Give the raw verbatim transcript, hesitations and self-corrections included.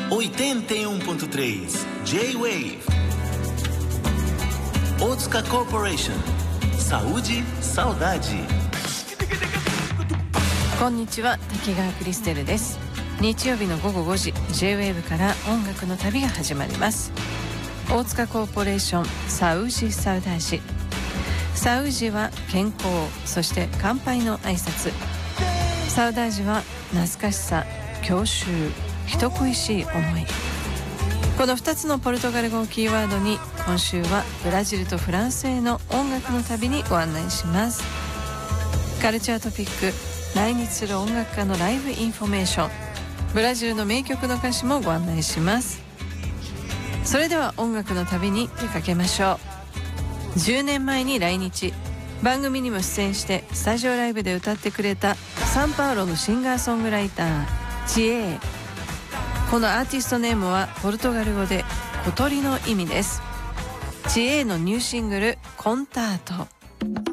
oitenta e um ponto três J-Wave. Otsuka Corporation. Saúde, saudade. こんにちは、滝川クリステルです。日曜日の午後ごじ、 J-Wave から音楽の旅が始まります。大塚コーポレーションサウジサウダージ。サウジは健康、そして乾杯の挨拶。サウダージは懐かしさ、郷愁、人恋しい思い。このふたつのポルトガル語をキーワードに、今週はブラジルとフランスへの音楽の旅にご案内します。カルチャートピック、来日する音楽家のライブインフォメーション、ブラジルの名曲の歌詞もご案内します。それでは音楽の旅に出かけましょう。じゅうねんまえに来日、番組にも出演してスタジオライブで歌ってくれたサンパウロのシンガーソングライターチエー。このアーティストネームはポルトガル語で小鳥の意味です。チエーのニューシングルコンタート。